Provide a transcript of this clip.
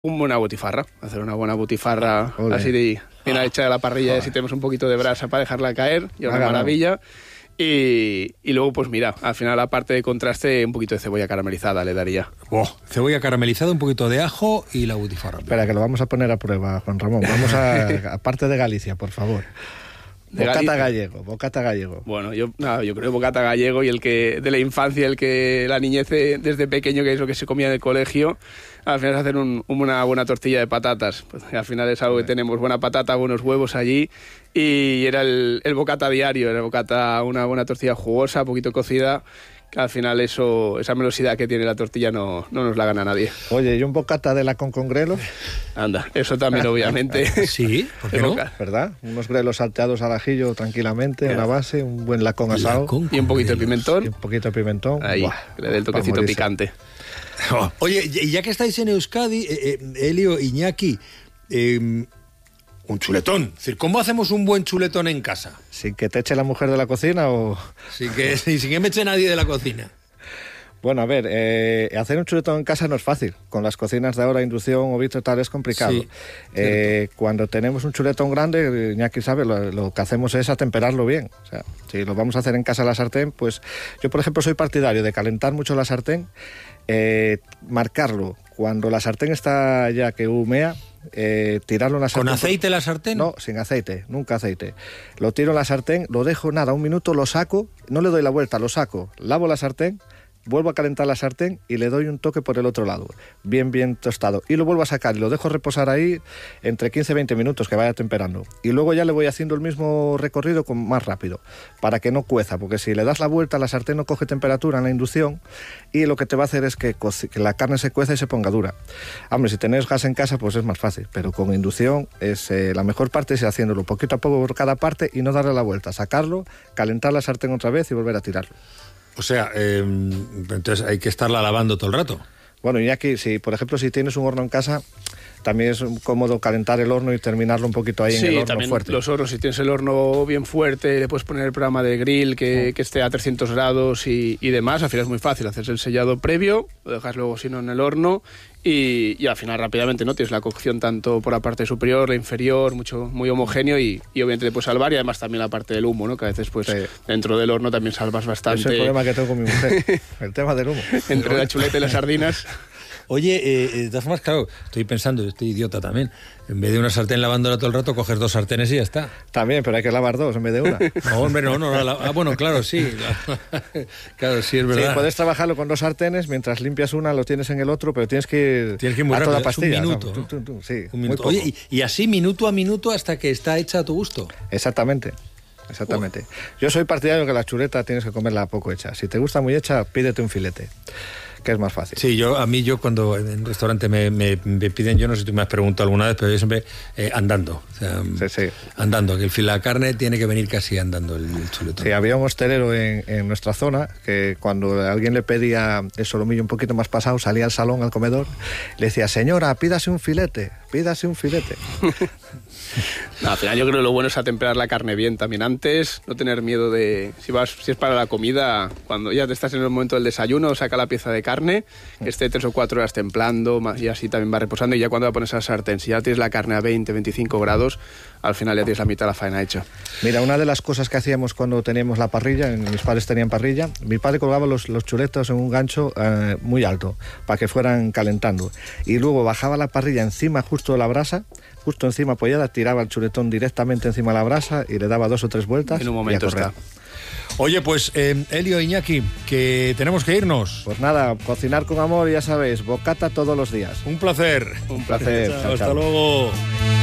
Una butifarra, hacer una buena butifarra así de bien hecha de la parrilla, si tenemos un poquito de brasa para dejarla caer, y una maravilla. Y luego, pues mira, al final, aparte de contraste, un poquito de cebolla caramelizada le daría. Cebolla caramelizada, un poquito de ajo y la butifarra. Espera, que lo vamos a poner a prueba, Juan Ramón. Vamos a parte de Galicia, por favor. Bocata gallego. Bueno, yo creo bocata gallego y el que de la infancia, el que la niñez desde pequeño, que es lo que se comía en el colegio, al final es hacer una buena tortilla de patatas. Pues, al final es algo que tenemos, buena patata, buenos huevos allí, y era el bocata diario, era bocata, una buena tortilla jugosa, poquito cocida, que al final esa melosidad que tiene la tortilla no nos la gana nadie. Oye, ¿y un bocata de lacón con grelos? Anda, eso también obviamente. Sí, ¿por qué no? ¿Verdad? Unos grelos salteados al ajillo tranquilamente, una base, un buen lacón asado. Y un poquito de pimentón. Y un poquito de pimentón. Ahí, que le dé el toquecito picante. Oye, ya que estáis en Euskadi, Elio, Iñaki, un chuletón. Es decir, ¿cómo hacemos un buen chuletón en casa? ¿Sin que te eche la mujer de la cocina o...? Sin que me eche nadie de la cocina. Bueno, a ver, hacer un chuletón en casa no es fácil. Con las cocinas de ahora, inducción o vitro tal, es complicado. Sí, cuando tenemos un chuletón grande, Iñaki sabe, lo que hacemos es atemperarlo bien. O sea, si lo vamos a hacer en casa a la sartén, pues yo, por ejemplo, soy partidario de calentar mucho la sartén, marcarlo. Cuando la sartén está ya que humea, tirarlo en la sartén. ¿Con aceite la sartén? No, sin aceite, nunca aceite. Lo tiro en la sartén, lo dejo un minuto, lo saco, no le doy la vuelta, lo saco, lavo la sartén, vuelvo a calentar la sartén y le doy un toque por el otro lado, bien tostado, y lo vuelvo a sacar y lo dejo reposar ahí entre 15 y 20 minutos, que vaya temperando, y luego ya le voy haciendo el mismo recorrido más rápido, para que no cueza, porque si le das la vuelta la sartén no coge temperatura en la inducción y lo que te va a hacer es que la carne se cueza y se ponga dura. Hombre, si tenés gas en casa pues es más fácil, pero con inducción es la mejor parte es haciéndolo poquito a poco por cada parte y no darle la vuelta, sacarlo, calentar la sartén otra vez y volver a tirarlo. O sea, entonces hay que estarla lavando todo el rato. Bueno, y aquí, por ejemplo, si tienes un horno en casa, también es cómodo calentar el horno y terminarlo un poquito ahí en el horno también fuerte. Los hornos, si tienes el horno bien fuerte, le puedes poner el programa de grill que esté a 300 grados y demás. Al final es muy fácil, haces el sellado previo, lo dejas luego sino en el horno y al final rápidamente no tienes la cocción tanto por la parte superior, la inferior, muy homogéneo y obviamente le puedes salvar, y además también la parte del humo, ¿no? Que a veces pues dentro del horno también salvas bastante. Ese es el problema que tengo con mi mujer, el tema del humo. Entre la chuleta y las sardinas. Oye, de todas formas, claro, estoy pensando, estoy idiota también. En vez de una sartén lavándola todo el rato, coges 2 sartenes y ya está. También, pero hay que lavar 2 en vez de una. No, hombre, no. Bueno, claro, sí. Claro, sí, es verdad. Sí, puedes trabajarlo con 2 sartenes, mientras limpias una, lo tienes en el otro, pero tienes que ir muy a rápido, toda pastilla. Un minuto, ¿no? Sí, un minuto. Oye, y así minuto a minuto hasta que está hecha a tu gusto. Exactamente. Yo soy partidario que la chuleta tienes que comerla poco hecha. Si te gusta muy hecha, pídete un filete, que es más fácil. Sí, yo cuando en un restaurante me piden, yo no sé si tú me has preguntado alguna vez, pero yo siempre andando. O sea, sí. Andando, que la carne tiene que venir casi andando el chuletón. Sí, había un hostelero en nuestra zona que cuando alguien le pedía el solomillo un poquito más pasado, salía al salón, al comedor, le decía, señora, pídase un filete. No, al final yo creo que lo bueno es atemperar la carne bien también antes, no tener miedo de... Si es para la comida, cuando ya te estás en el momento del desayuno, saca la pieza de carne, que esté 3 o 4 horas templando, y así también va reposando, y ya cuando la pones a la sartén, si ya tienes la carne a 20, 25 grados, al final ya tienes la mitad de la faena hecha. Mira, una de las cosas que hacíamos cuando teníamos la parrilla, mis padres tenían parrilla, mi padre colgaba los chuletos en un gancho muy alto, para que fueran calentando, y luego bajaba la parrilla encima justo de la brasa, justo encima apoyada, tiraba el chuletón directamente encima de la brasa y le daba 2 o 3 vueltas. En un momento está. Oye, pues Elio, Iñaki, que tenemos que irnos. Pues nada, cocinar con amor, ya sabéis, bocata todos los días. Un placer. Un placer. Chao, hasta luego.